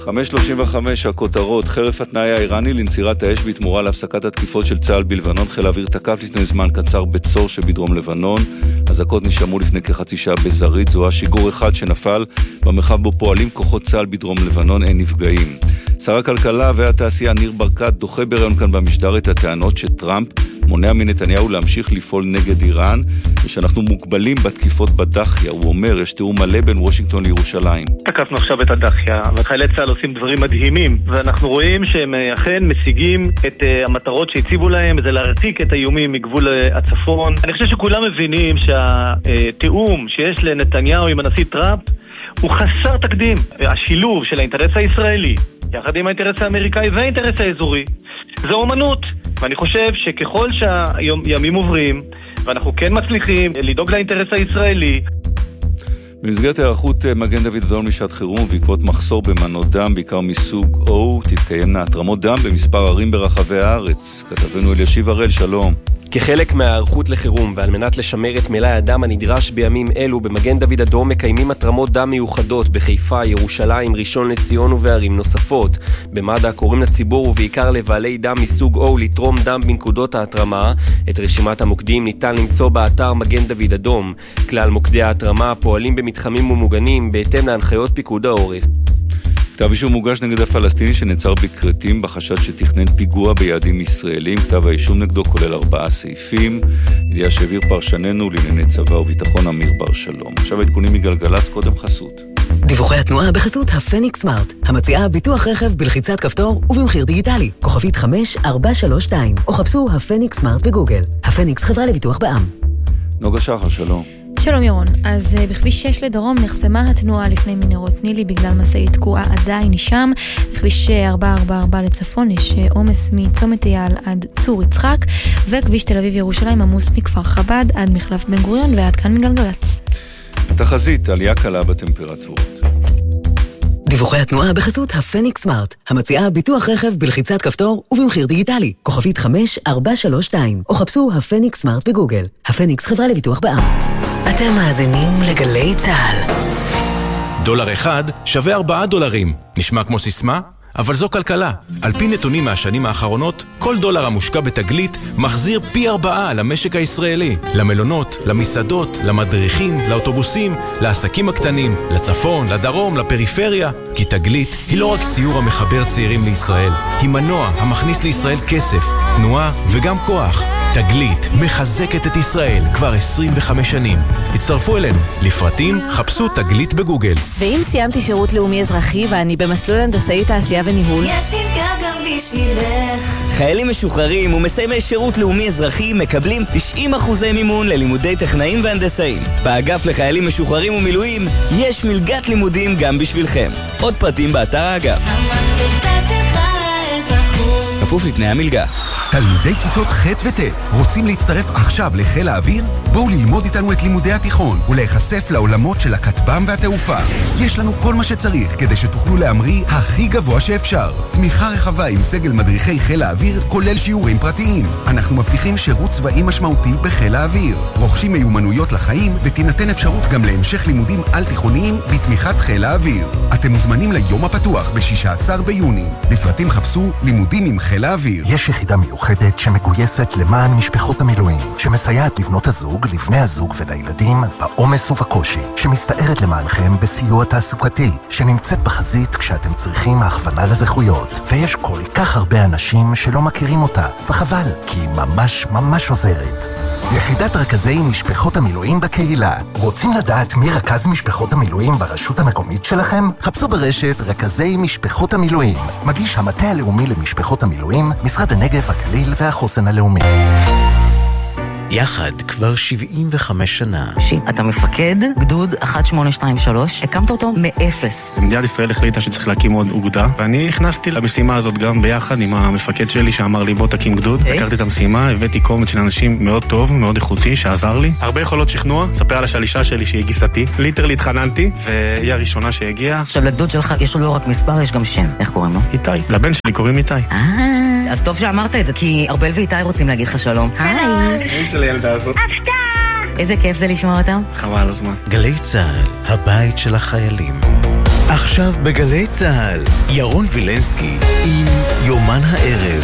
5:35 הכותרות. חרף התנאי האיראני לנצירת האש בתמורה להפסקת התקיפות של צה"ל בלבנון, חיל האוויר תקף לפני זמן קצר בצור שבדרום לבנון. אזעקות נשמעו לפני כחצי שעה בזרית. זוהה שיגור אחד שנפל במרחב בו פועלים כוחות צה"ל בדרום לבנון, אין נפגעים. שר הכלכלה והתעשייה ניר ברקת דוחה בראיון כאן במשדר את הטענות שטראמפ מונע מנתניהו להמשיך לפעול נגד איראן ושאנחנו מוגבלים בתקיפות בדחיה. הוא אומר, יש תיאום מלא בין וושינגטון לירושלים. תקפנו עכשיו את הדחיה, וחיילי צה"ל עושים דברים מדהימים, ואנחנו רואים שהם אכן משיגים את המטרות שהציבו להם, זה להרתיק את האיומים מגבול הצפון. אני חושב שכולם מבינים שהתיאום שיש לנתניהו עם הנשיא טראמפ הוא חסר תקדים. השילוב של האינטרס הישראלי יחד עם האינטרס האמריקאי והאינטרס האזורי זה אומנות, ואני חושב שככל שהימים עוברים ואנחנו כן מצליחים לדאוג לאינטרס הישראלי. במסגרת הערכות מגן דוד אדום לשעת חירום ובעקבות מחסור במנות דם בעיקר מסוג O תתקיימנה התרמות דם במספר ערים ברחבי הארץ. כתבנו אלישיב הראל, שלום. כחלק מהערכות לחירום ועל מנת לשמר את מלאי הדם הנדרש בימים אלו, במגן דוד אדום מקיימים התרמות דם מיוחדות בחיפה, ירושלים, ראשון לציון ובערים נוספות. במד"א קוראים לציבור ובעיקר לבעלי דם מסוג O לתרום דם בנקודות ההתרמה. את רשימת המוקדים ניתן למצוא באתר מגן דוד אדום. כלל מוקדי ההתרמה פועלים במתחמים ומוגנים בהתאם להנחיות פיקוד העורף. כתב אישום מוגש נגד הפלסטיני שנעצר בקרטים בחשד שתכנן פיגוע ביעדים ישראלים. כתב האישום נגדו כולל 4 סעיפים. ידיעה שהעביר פרשננו לענייני צבא וביטחון אמיר בר שלום. עכשיו העדכונים מגלגלצ, קודם חסות. דיווחי התנועה בחסות הפניקס סמארט, המציעה ביטוח רכב בלחיצת כפתור ובמחיר דיגיטלי. כוכבית 5432 או חפשו הפניקס סמארט בגוגל. הפניקס חברה לביטוח בע"מ. נוגה שחר, שלום. שלום ירון, אז בכביש 6 לדרום נחסמה התנועה לפני מנהרות נילי בגלל משאית תקועה עדיין שם. בכביש 444 לצפון יש עומס מצומת אייל עד צור יצחק, וכביש תל אביב ירושלים עמוס מכפר חב"ד עד מחלף בן גוריון ועד כאן מגלגלצ. התחזית, עלייה קלה בטמפרטורות. דיווחי התנועה בחסות הפניקס סמארט, המציעה ביטוח רכב בלחיצת כפתור ובמחיר דיגיטלי. כוכבית 5432 או חפשו הפניקס סמארט בגוגל. הפניקס חברה לביטוח בע"מ. אתם מאזינים לגלי צה"ל. דולר אחד שווה $4. נשמע כמו סיסמה? אבל זו כלכלה. על פי נתונים מהשנים האחרונות, כל דולר המושקע בתגלית מחזיר פי 4 למשק הישראלי. למלונות, למסעדות, למדריכים, לאוטובוסים, לעסקים הקטנים, לצפון, לדרום, לפריפריה. כי תגלית היא לא רק סיור המחבר צעירים לישראל, היא מנוע המכניס לישראל כסף, תנועה וגם כוח. תגלית מחזקת את ישראל כבר 25 שנים. הצטרפו אלינו. לפרטים חפשו תגלית בגוגל. ואם סיימתי שירות לאומי אזרחי ואני במסלול הנדסאי תעשייה וניהול, יש מלגה גם בשבילך. חיילים משוחררים ומסיימי שירות לאומי אזרחי מקבלים 90% מימון ללימודי טכנאים והנדסאים. באגף לחיילים משוחררים ומילואים יש מלגת לימודים גם בשבילכם. עוד פרטים באתר האגף. המקפצה שלך לאזרחות. כפוף לתנאי המלגה. תלמידי כיתות ח' וט' רוצים להצטרף עכשיו לחיל האוויר? בואו ללמוד איתנו את לימודי התיכון ולהיחשף לעולמות של הכטב"ם והתעופה. יש לנו כל מה שצריך כדי שתוכלו להמריא הכי גבוה שאפשר. תמיכה רחבה עם סגל מדריכי חיל האוויר, כולל שיעורים פרטיים. אנחנו מבטיחים שירות צבאי משמעותי בחיל האוויר. רוכשים מיומנויות לחיים ותינתן אפשרות גם להמשך לימודים על תיכוניים בתמיכת חיל האוויר. אתם מוזמנים ליום הפתוח ב-16 ביוני. לפרטים חפשו לימודים עם חיל האוויר. יש יחידה מיוחדת שמגויסת למען משפחות המילואים, שמסייעת לבנות הזוג, לבני הזוג ולילדים בעומס ובקושי, שמסתערת למענכם בסיוע תעסוקתי, שנמצאת בחזית כשאתם צריכים הכוונה לזכויות. ויש כל כך הרבה אנשים שלא מכירים אותה, וחבל, כי היא ממש עוזרת. יחידת רכזי משפחות המילואים בקהילה. רוצים לדעת מי רכז משפחות המילואים ברשות המקומית שלכם? חפשו ברשת רכזי משפחות המילואים. מגיש המטה הלאומי למשפחות המילואים, משרד הנגב, הגליל והחוסן הלאומי. יחד כבר 75 שנה. אתה מפקד גדוד 1823, הקמת אותו מאפס. מדינת ישראל החליטה שצריך להקים עוד אוגדה, ואני הכנסתי למשימה הזאת גם ביחד עם המפקד שלי שאמר לי בוא תקים גדוד. לקחתי את המשימה, הבאתי קומץ של אנשים מאוד טוב, מאוד איכותי, שעזר לי. הרבה יכולות שכנוע, ספר על השלישה שלי שהיא גיסתי. ליטרלי התחננתי, והיא הראשונה שהגיעה. עכשיו לגדוד שלך יש לו לא רק מספר, יש גם שם. איך קוראים לו? איתי. לבן שלי קוראים איתי. אז טוב שאמרת את זה, כי ארבל ואיתי רוצים להגיד לך שלום. היי. של הילדה הזאת. איזה כיף זה לשמוע אותם. חבל הזמן. גלי צה"ל, הבית של החיילים. עכשיו בגלי צהל, ירון וילנסקי עם יומן הערב.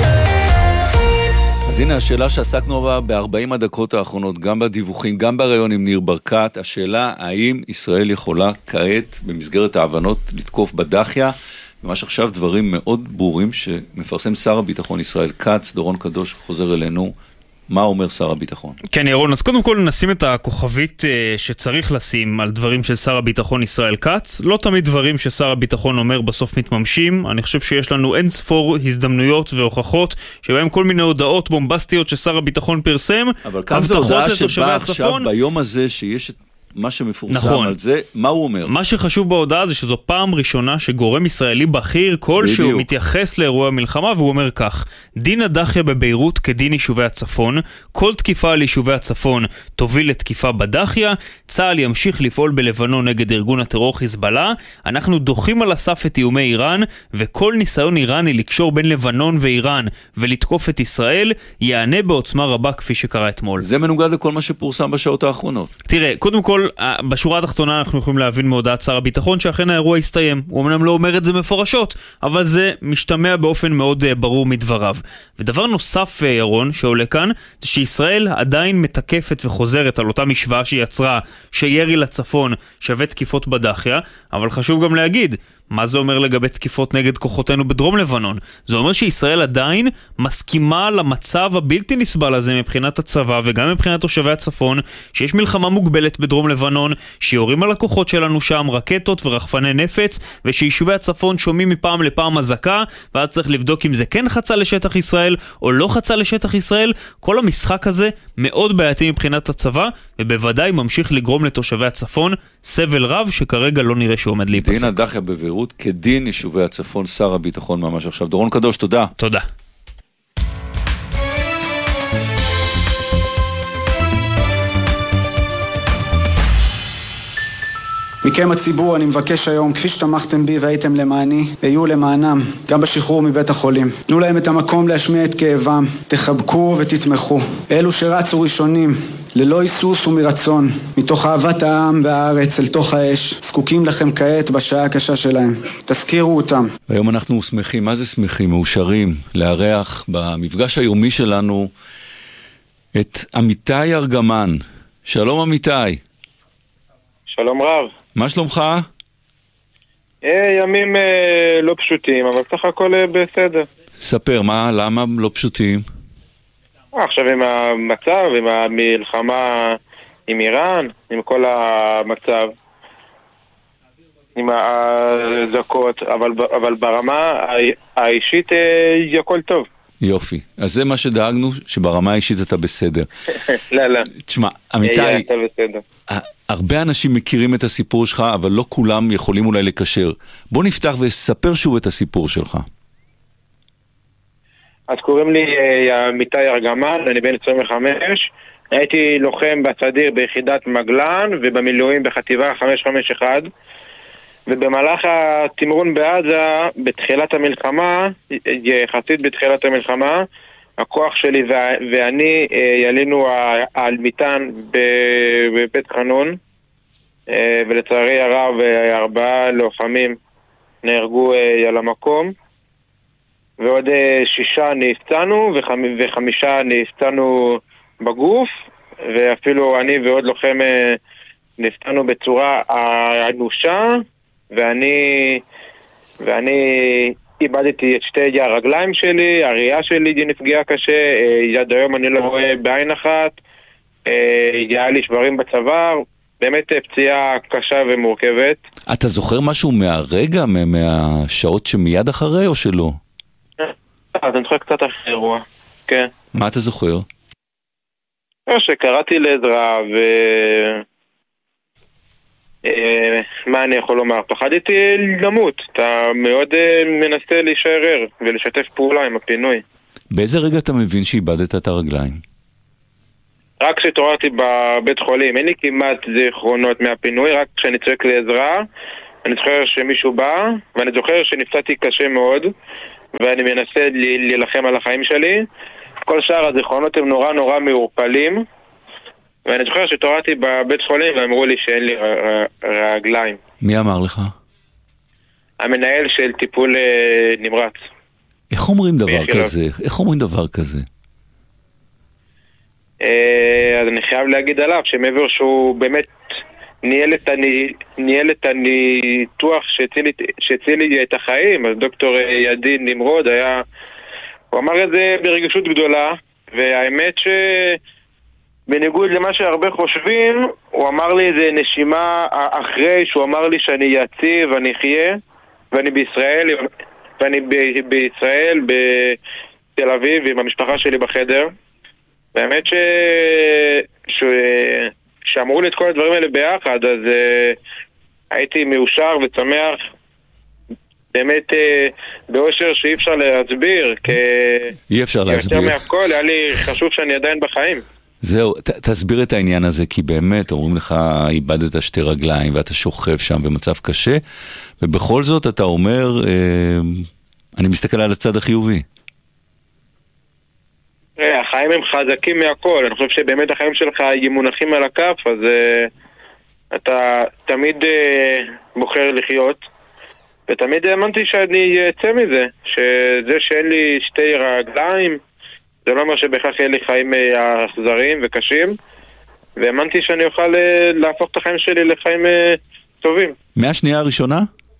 אז הנה השאלה שעסקנו בה ב-40 הדקות האחרונות, גם בדיווחים, גם בראיון עם ניר ברקת, השאלה האם ישראל יכולה כעת במסגרת ההבנות לתקוף בדחיה, ממש עכשיו דברים מאוד ברורים שמפרסם שר הביטחון ישראל כץ. דורון קדוש חוזר אלינו, מה אומר שר הביטחון? כן ירון, אז קודם כל נשים את הכוכבית שצריך לשים על דברים של שר הביטחון ישראל כץ. לא תמיד דברים ששר הביטחון אומר בסוף מתממשים. אני חושב שיש לנו אין ספור הזדמנויות והוכחות שבהם כל מיני הודעות בומבסטיות ששר הביטחון פרסם, אבל כאן זו הודעה שבאה עכשיו ביום הזה שיש מה שמפורסם נכון. על זה, מה הוא אומר? מה שחשוב בהודעה זה שזו פעם ראשונה שגורם ישראלי בכיר כלשהו מתייחס לאירוע המלחמה, והוא אומר כך: דין הדחיה בביירות כדין יישובי הצפון, כל תקיפה על יישובי הצפון תוביל לתקיפה בדחיה, צה"ל ימשיך לפעול בלבנון נגד ארגון הטרור חיזבאללה, אנחנו דוחים על הסף את איומי איראן, וכל ניסיון איראני לקשור בין לבנון ואיראן ולתקוף את ישראל יענה בעוצמה רבה כפי שקרה אתמול. זה מנוגד לכל מה שפורסם בשעות האחרונות. תראה, קודם כל בשורה התחתונה אנחנו יכולים להבין מהודעת שר הביטחון שאכן האירוע הסתיים. הוא אמנם לא אומר את זה מפורשות, אבל זה משתמע באופן מאוד ברור מדבריו. ודבר נוסף, ירון, שעולה כאן, זה שישראל עדיין מתקפת וחוזרת על אותה משוואה שיצרה שירי לצפון שווה תקיפות בדחיה, אבל חשוב גם להגיד, מה זה אומר לגבי תקיפות נגד כוחותינו בדרום לבנון? זה אומר שישראל עדיין מסכימה למצב הבלתי נסבל הזה מבחינת הצבא וגם מבחינת תושבי הצפון, שיש מלחמה מוגבלת בדרום לבנון, שיורים על הכוחות שלנו שם רקטות ורחפני נפץ, ושיישובי הצפון שומעים מפעם לפעם הזקה, ואז צריך לבדוק אם זה כן חצה לשטח ישראל או לא חצה לשטח ישראל. כל המשחק הזה מאוד בעייתי מבחינת הצבא, ובוודאי ממשיך לגרום לתושבי הצפון סבל רב שכרגע לא נראה שעומד להיפסק. דין הדחיה בביירות כדין יישובי הצפון, שר הביטחון ממש עכשיו. דורון קדוש, תודה. תודה. מכם הציבור אני מבקש היום, כפי שתמכתם בי והייתם למעני, היו למענם, גם בשחרור מבית החולים. תנו להם את המקום להשמיע את כאבם, תחבקו ותתמכו. אלו שרצו ראשונים, ללא היסוס ומרצון, מתוך אהבת העם והארץ אל תוך האש, זקוקים לכם כעת בשעה הקשה שלהם. תזכירו אותם. היום אנחנו שמחים, מה זה שמחים? מאושרים, לארח במפגש היומי שלנו את אמיתי ארגמן. שלום אמיתי. שלום רב. מה שלומך? ימים לא פשוטים, אבל סך הכל בסדר. ספר, למה לא פשוטים? עכשיו עם המצב, עם המלחמה עם איראן, עם כל המצב, עם הזקות, אבל ברמה האישית הכל טוב. יופי. אז זה מה שדאגנו, שברמה האישית אתה בסדר. לא. תשמע, אמיתי, הרבה אנשים מכירים את הסיפור שלך, אבל לא כולם יכולים אולי לקשר. בוא נפתח וספר שוב את הסיפור שלך. אז קוראים לי אמיתי ארגמן, אני בן 25, הייתי לוחם בסדיר ביחידת מגלן ובמילואים בחטיבה 551, ובמהלך התמרון בעזה, בתחילת המלחמה, יחסית בתחילת המלחמה, הכוח שלי ואני ילינו על מיטן בבית חנון, ולצערי הרב 4 לוחמים נהרגו על המקום, ועוד 6 נפצענו ו5 נפצענו בגוף, ואפילו אני ועוד לוחם נפצענו בצורה אנושה, ואני איבדתי את 2 הרגליים שלי, הראייה שלי נפגעה קשה, עד היום אני לא רואה בעין אחת, היה לי שברים בצוואר, באמת פציעה קשה ומורכבת. אתה זוכר משהו מהרגע, מהשעות שמיד אחרי או שלא? אז אני זוכר קצת אחרי אירוע, כן. מה אתה זוכר? שקראתי לעזרה מה אני יכול לומר? פחדתי למות. אתה מאוד מנסה להישאר ער ולשתף פעולה עם הפינוי. באיזה רגע אתה מבין שאיבדת את הרגליים? רק כשהתעוררתי בבית חולים. אין לי כמעט זיכרונות מהפינוי, רק כשאני צועק לעזרה. אני זוכר שמישהו בא, ואני זוכר שנפצעתי קשה מאוד, ואני מנסה להילחם על החיים שלי. כל שאר הזיכרונות הם נורא מעורפלים, ואני זוכר שתורדתי בבית חולים ואמרו לי שאין לי רגליים. מי אמר לך? המנהל של טיפול נמרץ. איך אומרים דבר כזה? איך אומרים דבר כזה? אז אני חייב להגיד עליו שמעבר שהוא באמת ניהל את הניתוח שהציל לי את החיים, אז דוקטור ידין נמרוד הוא אמר את זה ברגישות גדולה, והאמת שבניגוד למה שהרבה חושבים, הוא אמר לי איזה נשימה אחרי שהוא אמר לי שאני יציב ואני אחיה, ואני בישראל, בתל אביב, עם המשפחה שלי בחדר. והאמת שאמרו לי את כל הדברים האלה ביחד, אז הייתי מאושר וצמח באמת באושר שאי אפשר להסביר, אי אפשר להסביר. יותר מהכל, היה לי חשוב שאני עדיין בחיים. זהו, תסביר את העניין הזה, כי באמת אומרים לך, איבדת שתי רגליים ואתה שוכב שם במצב קשה, ובכל זאת אתה אומר, אני מסתכל על הצד החיובי. החיים הם חזקים מהכל, אני חושב שבאמת החיים שלך ימונחים על הכף, אז אתה תמיד בוחר לחיות, ותמיד האמנתי שאני אצא מזה, שזה שאין לי שתי רגליים, זה לא אומר שבכך יהיה לי חיים אכזריים וקשים, והאמנתי שאני אוכל להפוך את החיים שלי לחיים טובים. מהשנייה הראשונה?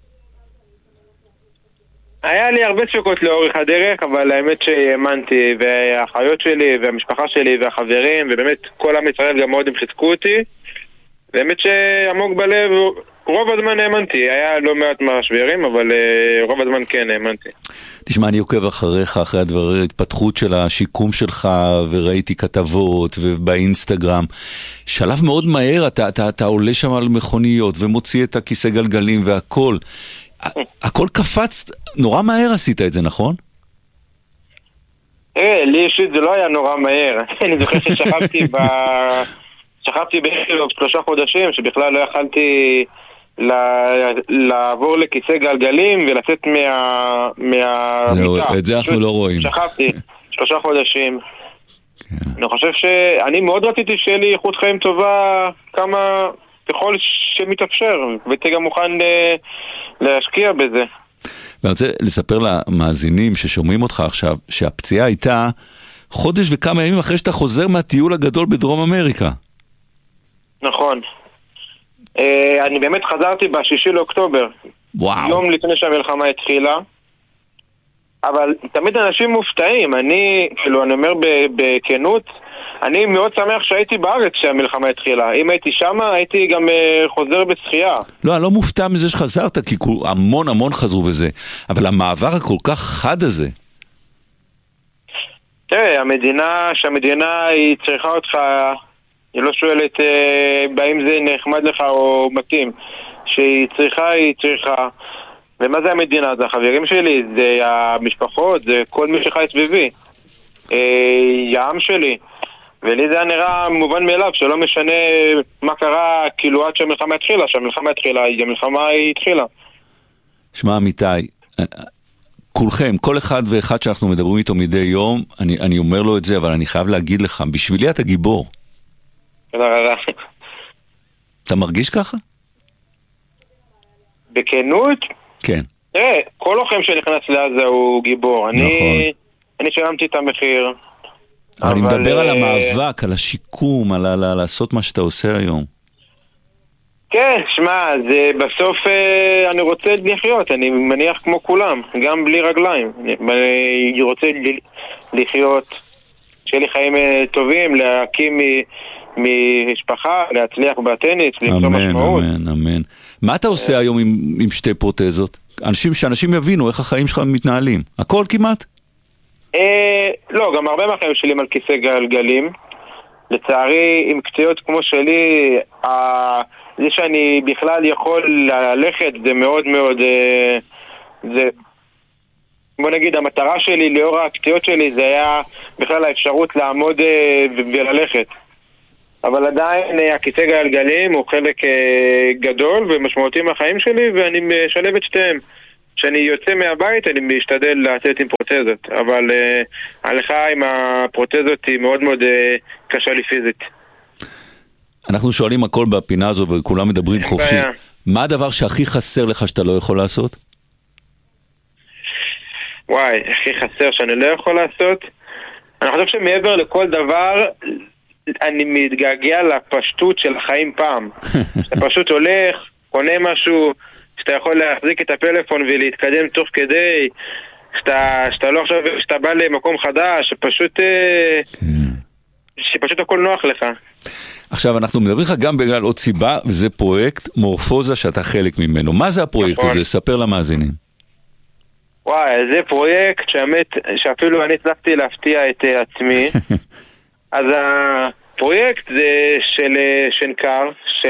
היה לי הרבה תשוקות לאורך הדרך, אבל האמת שהאמנתי, והאחיות שלי, והמשפחה שלי, והחברים, ובאמת כל עם ישראל גם מאוד הם חיזקו אותי, והאמת שעמוק בלב, רוב הזמן האמנתי, היה לא מעט משברים, אבל רוב הזמן כן האמנתי. תשמע, אני עוקב אחריך, אחרי ההתפתחות של השיקום שלך, וראיתי כתבות ובאינסטגרם. שלב מאוד מהר, אתה עולה שם על מכוניות, ומוציא את הכיסא גלגלים והכל. הכל קפץ, נורא מהר עשית את זה, נכון? לי אישית זה לא היה נורא מהר. אני זוכר ששכבתי באיכילוב 3 חודשים, שבכלל לא יכלתי לעבור לכיסא גלגלים ולצאת מהמיטה. זהו, את זה אנחנו לא רואים. שכבתי 3 חודשים. אני חושב שאני מאוד רציתי שיהיה לי איכות חיים טובה ככל שמתאפשר, והייתי גם מוכן להשקיע בזה. ואני רוצה לספר למאזינים ששומעים אותך עכשיו, שהפציעה הייתה חודש וכמה ימים אחרי שאתה חוזר מהטיול הגדול בדרום אמריקה. נכון. אני באמת חזרתי ב6 לאוקטובר. וואו. יום לפני שהמלחמה התחילה. אבל תמיד אנשים מופתעים. אני אומר בכנות, אני מאוד שמח שהייתי בארץ כשהמלחמה התחילה. אם הייתי שמה, הייתי גם חוזר בשחייה. לא, אני לא מופתע מזה שחזרת, כי המון חזרו בזה. אבל המעבר הכל כך חד הזה. תראה, שהמדינה היא צריכה אותך, היא לא שואלת באם זה נחמד לך או מתאים. שהיא צריכה. ומה זה המדינה? זה החברים שלי, זה המשפחות, זה כל מי שחי סביבי. העם שלי. ולי זה היה נראה מובן מאליו, שלא משנה מה קרה כאילו עד שהמלחמה התחילה, המלחמה התחילה. שמע אמיתי, כולכם, כל אחד ואחד שאנחנו מדברים איתו מדי יום, אני אומר לו את זה, אבל אני חייב להגיד לך, בשבילי אתה גיבור. תודה רבה. אתה מרגיש ככה? בכנות? כן. תראה, כל לוחם שנכנס לעזה הוא גיבור. נכון. אני שילמתי את המחיר. אבל אני מדבר על המאבק, על השיקום, על לעשות מה שאתה עושה היום. כן, שמע, זה בסוף אני רוצה לחיות, אני מניח כמו כולם, גם בלי רגליים. אני רוצה לחיות, שיהיה לי חיים טובים, להקים משפחה, להצליח בטניס, למצוא משמעות. אמן. מה אתה עושה היום עם שתי פרוטזות? שאנשים יבינו איך החיים שלך מתנהלים. הכל כמעט? לא, גם הרבה מהחיים שלי על כיסא גלגלים. לצערי, עם קציות כמו שלי, זה שאני בכלל יכול ללכת, זה מאוד מאוד, בוא נגיד, המטרה שלי לאור הקציות שלי, זה היה בכלל האפשרות לעמוד וללכת. אבל עדיין הכיסא גלגלים הוא חלק גדול ומשמעותי מהחיים שלי, ואני משלב את שתיהם. כשאני יוצא מהבית אני משתדל לצאת עם פרוטזות, אבל ההליכה עם הפרוטזות היא מאוד מאוד קשה לי פיזית. אנחנו שואלים הכל בפינה הזו וכולם מדברים חופשי. מה הדבר שהכי חסר לך שאתה לא יכול לעשות? וואי, הכי חסר שאני לא יכול לעשות. אני חושב שמעבר לכל דבר, אני מתגעגע לפשטות של החיים פעם. אתה פשוט הולך, קונה משהו, שאתה יכול להחזיק את הפלאפון ולהתקדם תוך כדי, שאתה לא עכשיו, שאתה בא למקום חדש, שפשוט הכל נוח לך. עכשיו אנחנו מדברים לך גם בגלל עוד סיבה, וזה פרויקט מורפוזה שאתה חלק ממנו. מה זה הפרויקט הזה? ספר למאזינים. וואי, זה פרויקט שאפילו אני הצלחתי להפתיע את עצמי. אז הפרויקט זה של שנקר,